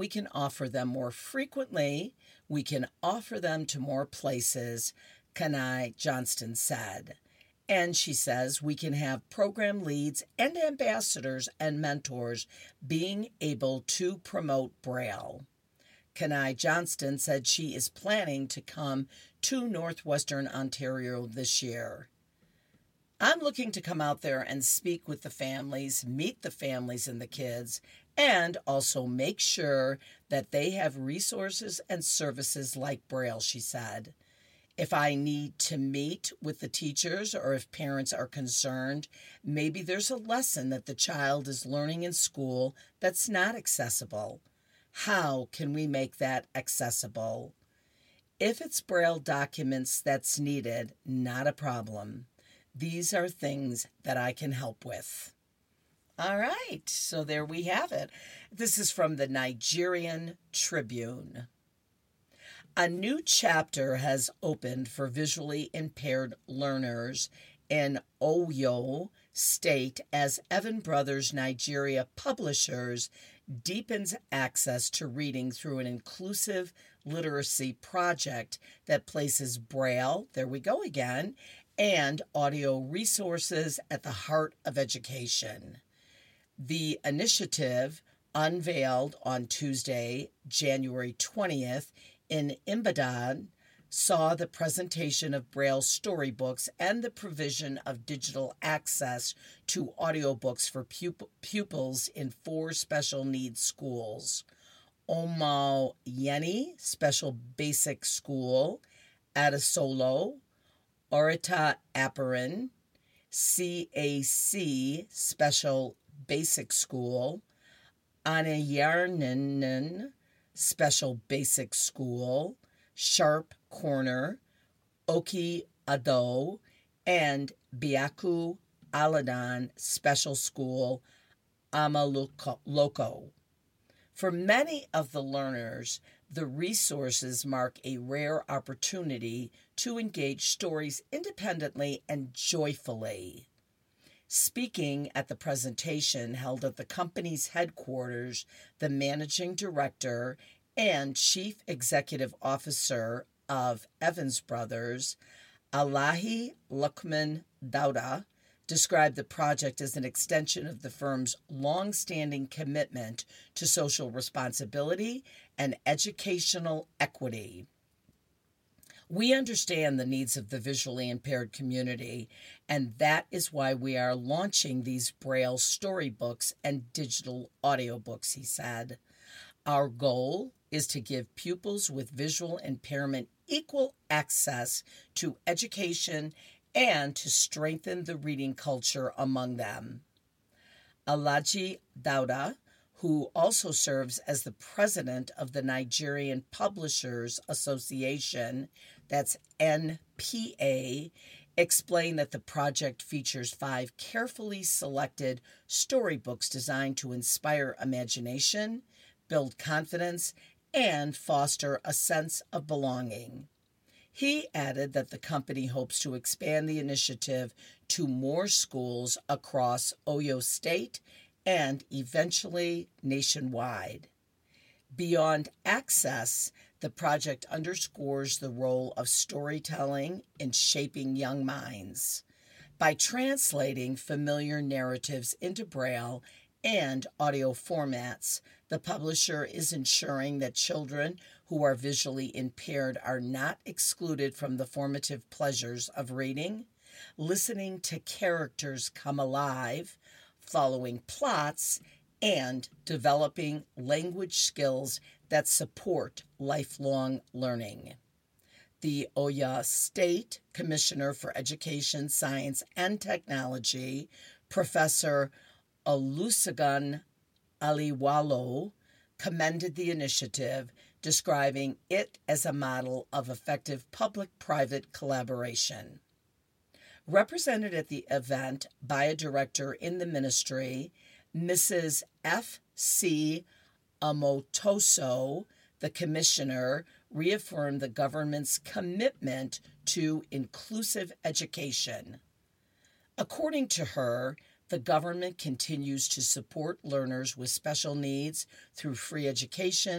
We can offer them more frequently. We can offer them to more places, Kanai Johnston said. And she says we can have program leads and ambassadors and mentors being able to promote Braille. Kanai Johnston said she is planning to come to Northwestern Ontario this year. I'm looking to come out there and speak with the families, meet the families and the kids, and also make sure that they have resources and services like Braille, she said. If I need to meet with the teachers or if parents are concerned, maybe there's a lesson that the child is learning in school that's not accessible. How can we make that accessible? If it's Braille documents that's needed, not a problem. These are things that I can help with. All right, so there we have it. This is from the Nigerian Tribune. A new chapter has opened for visually impaired learners in Oyo State as Evan Brothers Nigeria Publishers deepens access to reading through an inclusive literacy project that places Braille, there we go again, and audio resources at the heart of education. The initiative, unveiled on Tuesday, January 20th, in Ibadan, saw the presentation of Braille storybooks and the provision of digital access to audiobooks for pupils in 4 special needs schools: Omau Yeni Special Basic School, Adasolo, Orita Aparin, CAC Special Basic School, Anayarnanan Special Basic School, Sharp Corner, Oki Ado, and Biaku Aladan Special School, Amaloko. For many of the learners, the resources mark a rare opportunity to engage stories independently and joyfully. Speaking at the presentation held at the company's headquarters, the managing director and chief executive officer of Evans Brothers, Alahi Lukman Dauda, described the project as an extension of the firm's long-standing commitment to social responsibility and educational equity. We understand the needs of the visually impaired community, and that is why we are launching these Braille storybooks and digital audiobooks, he said. Our goal is to give pupils with visual impairment equal access to education and to strengthen the reading culture among them. Alaji Dauda, who also serves as the president of the Nigerian Publishers Association, that's NPA, explained that the project features 5 carefully selected storybooks designed to inspire imagination, build confidence, and foster a sense of belonging. He added that the company hopes to expand the initiative to more schools across Oyo State and eventually nationwide. Beyond access, the project underscores the role of storytelling in shaping young minds. By translating familiar narratives into Braille and audio formats, the publisher is ensuring that children who are visually impaired are not excluded from the formative pleasures of reading, listening to characters come alive, following plots, and developing language skills that support lifelong learning. The Oyo State Commissioner for Education, Science, and Technology, Professor Olusegun Aliwalo, commended the initiative, describing it as a model of effective public-private collaboration. Represented at the event by a director in the ministry, Mrs. F.C. Amotoso, the commissioner, reaffirmed the government's commitment to inclusive education. According to her, The government continues to support learners with special needs through free education,